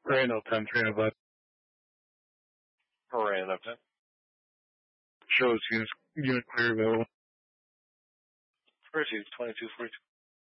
Randall 10, train of Randall 10. Shows unit clear available. Pursuit 2242.